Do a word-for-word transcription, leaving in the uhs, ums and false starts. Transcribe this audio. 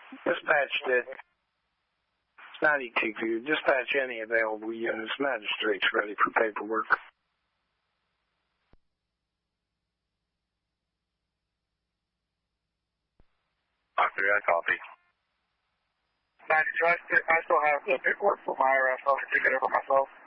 Dispatch to ninety-two two. Dispatch any available units. Magistrate's ready for paperwork. Doctor, I copy. ninety-two, I still have the paperwork for my arrest. I'll take it over myself.